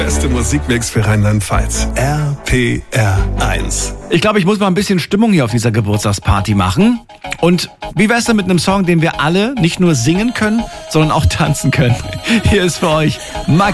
Beste Musikmix für Rheinland-Pfalz. RPR1. Ich glaube, ich muss mal ein bisschen Stimmung hier auf dieser Geburtstagsparty machen. Und wie wär's denn mit einem Song, den wir alle nicht nur singen können, sondern auch tanzen können? Hier ist für euch Max